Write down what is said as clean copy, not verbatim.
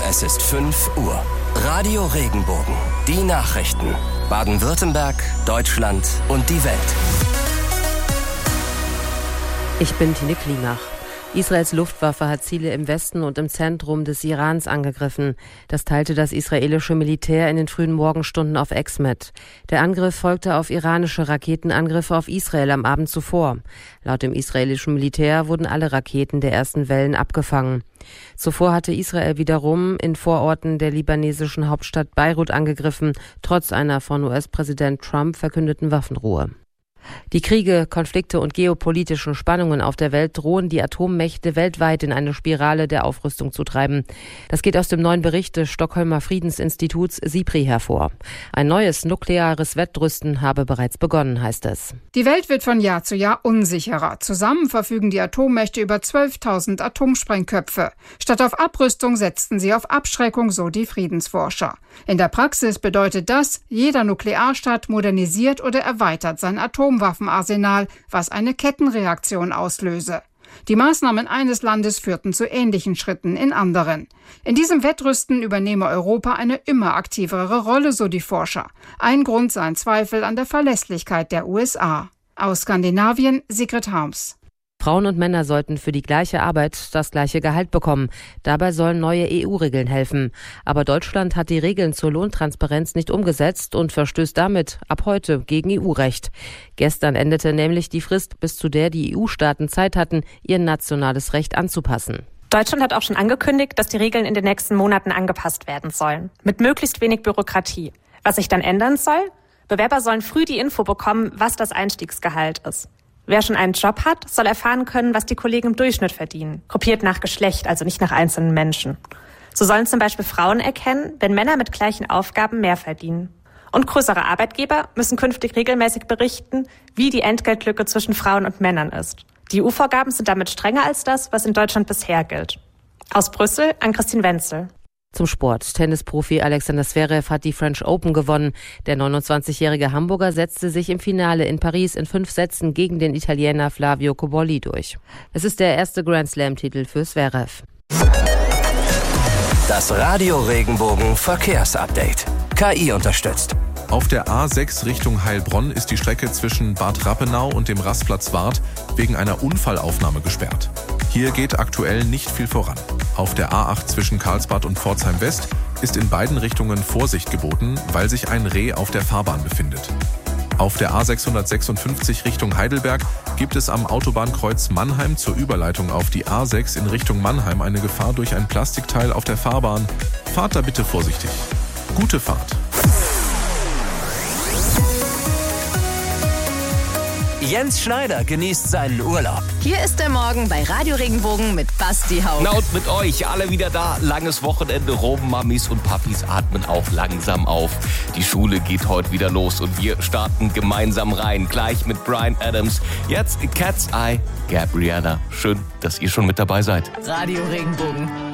Es ist 5 Uhr. Radio Regenbogen. Die Nachrichten. Baden-Württemberg, Deutschland und die Welt. Ich bin Tine Klimach. Israels Luftwaffe hat Ziele im Westen und im Zentrum des Irans angegriffen. Das teilte das israelische Militär in den frühen Morgenstunden auf X mit. Der Angriff folgte auf iranische Raketenangriffe auf Israel am Abend zuvor. Laut dem israelischen Militär wurden alle Raketen der ersten Wellen abgefangen. Zuvor hatte Israel wiederum in Vororten der libanesischen Hauptstadt Beirut angegriffen, trotz einer von US-Präsident Trump verkündeten Waffenruhe. Die Kriege, Konflikte und geopolitischen Spannungen auf der Welt drohen die Atommächte weltweit in eine Spirale der Aufrüstung zu treiben. Das geht aus dem neuen Bericht des Stockholmer Friedensinstituts SIPRI hervor. Ein neues nukleares Wettrüsten habe bereits begonnen, heißt es. Die Welt wird von Jahr zu Jahr unsicherer. Zusammen verfügen die Atommächte über 12.000 Atomsprengköpfe. Statt auf Abrüstung setzten sie auf Abschreckung, so die Friedensforscher. In der Praxis bedeutet das, jeder Nuklearstaat modernisiert oder erweitert sein Atomwaffenarsenal, was eine Kettenreaktion auslöse. Die Maßnahmen eines Landes führten zu ähnlichen Schritten in anderen. In diesem Wettrüsten übernehme Europa eine immer aktivere Rolle, so die Forscher. Ein Grund seien Zweifel an der Verlässlichkeit der USA. Aus Skandinavien, Sigrid Harms. Frauen und Männer sollten für die gleiche Arbeit das gleiche Gehalt bekommen. Dabei sollen neue EU-Regeln helfen. Aber Deutschland hat die Regeln zur Lohntransparenz nicht umgesetzt und verstößt damit ab heute gegen EU-Recht. Gestern endete nämlich die Frist, bis zu der die EU-Staaten Zeit hatten, ihr nationales Recht anzupassen. Deutschland hat auch schon angekündigt, dass die Regeln in den nächsten Monaten angepasst werden sollen. Mit möglichst wenig Bürokratie. Was sich dann ändern soll? Bewerber sollen früh die Info bekommen, was das Einstiegsgehalt ist. Wer schon einen Job hat, soll erfahren können, was die Kollegen im Durchschnitt verdienen. Gruppiert nach Geschlecht, also nicht nach einzelnen Menschen. So sollen zum Beispiel Frauen erkennen, wenn Männer mit gleichen Aufgaben mehr verdienen. Und größere Arbeitgeber müssen künftig regelmäßig berichten, wie die Entgeltlücke zwischen Frauen und Männern ist. Die EU-Vorgaben sind damit strenger als das, was in Deutschland bisher gilt. Aus Brüssel an Christine Wenzel. Zum Sport. Tennisprofi Alexander Zverev hat die French Open gewonnen. Der 29-jährige Hamburger setzte sich im Finale in Paris in 5 Sätzen gegen den Italiener Flavio Cobolli durch. Es ist der erste Grand-Slam-Titel für Zverev. Das Radio Regenbogen Verkehrsupdate. KI unterstützt. Auf der A6 Richtung Heilbronn ist die Strecke zwischen Bad Rappenau und dem Rastplatz Wart wegen einer Unfallaufnahme gesperrt. Hier geht aktuell nicht viel voran. Auf der A8 zwischen Karlsbad und Pforzheim West ist in beiden Richtungen Vorsicht geboten, weil sich ein Reh auf der Fahrbahn befindet. Auf der A656 Richtung Heidelberg gibt es am Autobahnkreuz Mannheim zur Überleitung auf die A6 in Richtung Mannheim eine Gefahr durch ein Plastikteil auf der Fahrbahn. Fahrt da bitte vorsichtig. Gute Fahrt. Jens Schneider genießt seinen Urlaub. Hier ist der Morgen bei Radio Regenbogen mit Basti Haug. Na und mit euch, alle wieder da. Langes Wochenende rum, Mamis und Papis atmen auch langsam auf. Die Schule geht heute wieder los und wir starten gemeinsam rein. Gleich mit Bryan Adams. Jetzt Cat's Eye, Gabriella. Schön, dass ihr schon mit dabei seid. Radio Regenbogen.